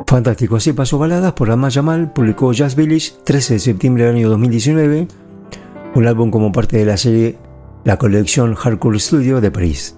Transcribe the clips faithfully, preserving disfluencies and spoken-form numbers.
Fantástico, así pasó Baladas por Ahmad Jamal, publicó Jazz Village, trece de septiembre del año dos mil diecinueve, un álbum como parte de la serie La Colección Hardcore Studio de París.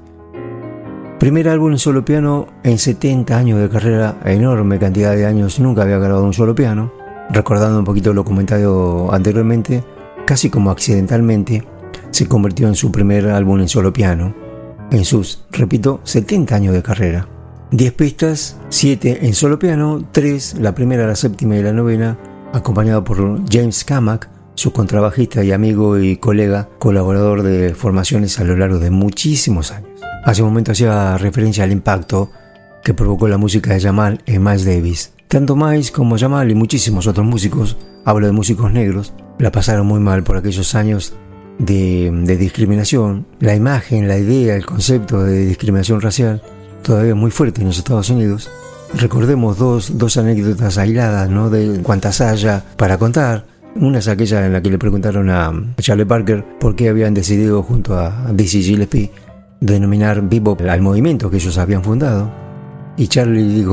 Primer álbum en solo piano en setenta años de carrera, enorme cantidad de años, nunca había grabado un solo piano. Recordando un poquito lo comentado anteriormente, casi como accidentalmente, se convirtió en su primer álbum en solo piano, en sus, repito, setenta años de carrera. diez pistas, siete en solo piano, tres, la primera, la séptima y la novena, acompañado por James Kamak, su contrabajista y amigo y colega, colaborador de formaciones a lo largo de muchísimos años. Hace un momento hacía referencia al impacto que provocó la música de Jamal en Miles Davis. Tanto Miles como Jamal y muchísimos otros músicos, hablo de músicos negros, la pasaron muy mal por aquellos años de, de discriminación. La imagen, la idea, el concepto de discriminación racial todavía es muy fuerte en los Estados Unidos. Recordemos dos, dos anécdotas aisladas, ¿no?, de cuantas haya para contar. Una es aquella en la que le preguntaron a Charlie Parker por qué habían decidido junto a Dizzy Gillespie denominar bebop al movimiento que ellos habían fundado. Y Charlie dijo,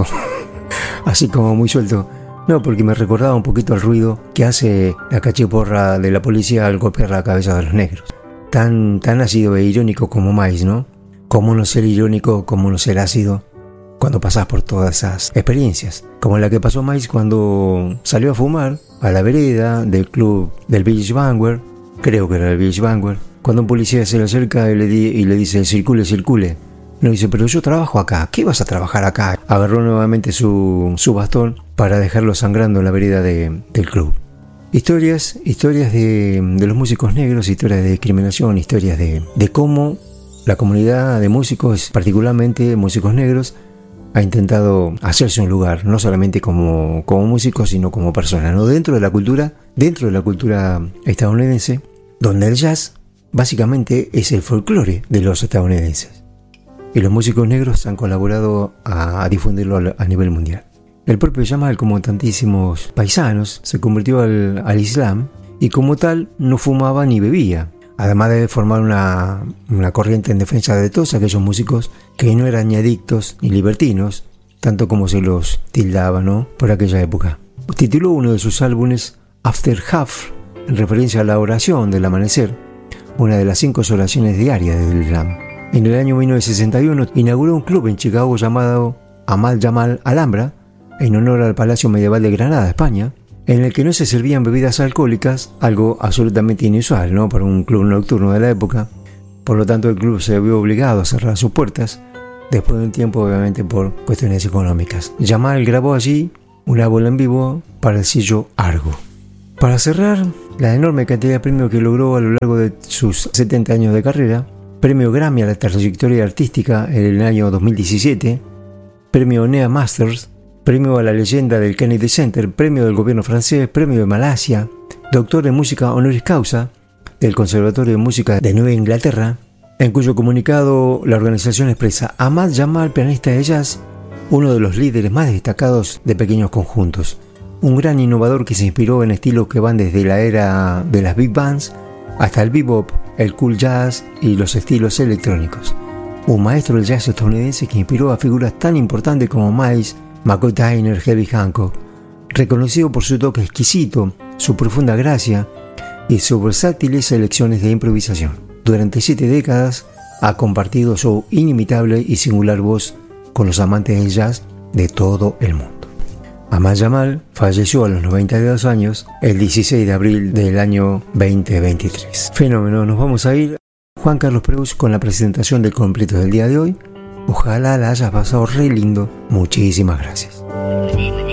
así como muy suelto, no, porque me recordaba un poquito el ruido que hace la cachiporra de la policía al golpear la cabeza de los negros. Tan, tan ácido e irónico como Miles, ¿no? ¿Cómo no ser irónico, cómo no ser ácido cuando pasás por todas esas experiencias? Como la que pasó Miles cuando salió a fumar a la vereda del club del Village Vanguard, creo que era el Village Vanguard, cuando un policía se le acerca y le, di, y le dice, circule, circule. No, dice, pero yo trabajo acá, ¿qué vas a trabajar acá? Agarró nuevamente su, su bastón para dejarlo sangrando en la vereda de, del club. Historias, historias de, de los músicos negros, historias de discriminación, historias de, de cómo la comunidad de músicos, particularmente músicos negros, ha intentado hacerse un lugar, no solamente como, como músicos, sino como personas, ¿no? Dentro de la cultura, dentro de la cultura estadounidense, donde el jazz básicamente es el folclore de los estadounidenses. Y los músicos negros han colaborado a, a difundirlo a nivel mundial. El propio Jamal, como tantísimos paisanos, se convirtió al, al Islam y como tal no fumaba ni bebía. Además de formar una, una corriente en defensa de todos aquellos músicos que no eran ni adictos ni libertinos, tanto como se los tildaba, ¿no?, por aquella época. Tituló uno de sus álbumes After Half, en referencia a la oración del amanecer, una de las cinco oraciones diarias del Islam. En el año mil novecientos sesenta y uno inauguró un club en Chicago llamado Ahmad Jamal Alhambra, en honor al Palacio Medieval de Granada, España, en el que no se servían bebidas alcohólicas, algo absolutamente inusual, ¿no?, para un club nocturno de la época. Por lo tanto, el club se vio obligado a cerrar sus puertas, después de un tiempo, obviamente, por cuestiones económicas. Jamal grabó allí un álbum en vivo para el sello Argo. Para cerrar, la enorme cantidad de premios que logró a lo largo de sus setenta años de carrera: premio Grammy a la trayectoria artística en el año dos mil diecisiete, premio Nea Masters, premio a la leyenda del Kennedy Center, premio del gobierno francés, premio de Malasia, doctor en música honoris causa del Conservatorio de Música de Nueva Inglaterra, en cuyo comunicado la organización expresa: Ahmad Jamal, pianista de jazz, uno de los líderes más destacados de pequeños conjuntos, un gran innovador que se inspiró en estilos que van desde la era de las big bands hasta el bebop, el cool jazz y los estilos electrónicos. Un maestro del jazz estadounidense que inspiró a figuras tan importantes como Miles, McCoy Tyner, Herbie Hancock, reconocido por su toque exquisito, su profunda gracia y sus versátiles selecciones de improvisación. Durante siete décadas ha compartido su inimitable y singular voz con los amantes del jazz de todo el mundo. Ahmad Jamal falleció a los noventa y dos años el dieciséis de abril del año veinte veintitrés. Fenómeno, nos vamos a ir Juan Carlos Preus con la presentación del completo del día de hoy. Ojalá la hayas pasado re lindo. Muchísimas gracias.